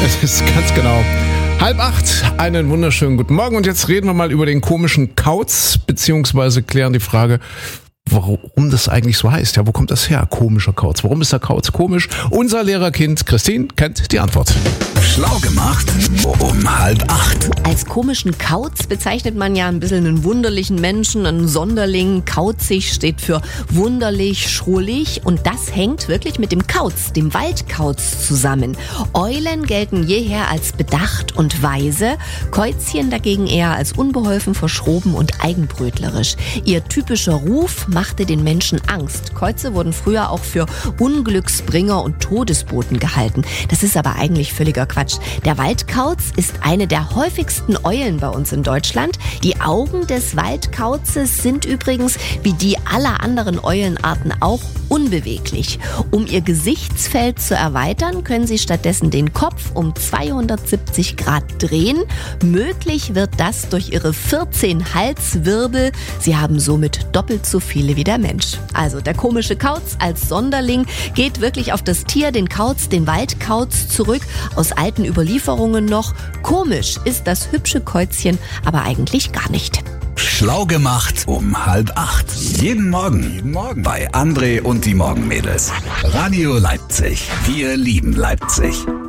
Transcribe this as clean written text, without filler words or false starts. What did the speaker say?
Es ist ganz genau 7:30. Einen wunderschönen guten Morgen. Und jetzt reden wir mal über den komischen Kauz, beziehungsweise klären die Frage, warum das eigentlich so heißt. Ja, wo kommt das her? Komischer Kauz. Warum ist der Kauz komisch? Unser Lehrerkind Christine kennt die Antwort. Schlau gemacht um 7:30. Als komischen Kauz bezeichnet man ja ein bisschen einen wunderlichen Menschen, einen Sonderling. Kauzig steht für wunderlich, schrullig und das hängt wirklich mit dem Kauz, dem Waldkauz zusammen. Eulen gelten jeher als bedacht und weise, Käuzchen dagegen eher als unbeholfen, verschroben und eigenbrötlerisch. Ihr typischer Ruf machte den Menschen Angst. Käuze wurden früher auch für Unglücksbringer und Todesboten gehalten. Das ist aber eigentlich völliger Quatsch. Der Waldkauz ist eine der häufigsten Eulen bei uns in Deutschland. Die Augen des Waldkauzes sind übrigens, wie die aller anderen Eulenarten auch, unbeweglich. Um ihr Gesichtsfeld zu erweitern, können sie stattdessen den Kopf um 270 Grad drehen. Möglich wird das durch ihre 14 Halswirbel. Sie haben somit doppelt so viele wie der Mensch. Also der komische Kauz als Sonderling geht wirklich auf das Tier, den Kauz, den Waldkauz zurück. Aus alten Überlieferungen noch. Komisch ist das hübsche Käuzchen, aber eigentlich gar nicht. Schlau gemacht um 7:30. Jeden Morgen bei André und die Morgenmädels. Radio Leipzig. Wir lieben Leipzig.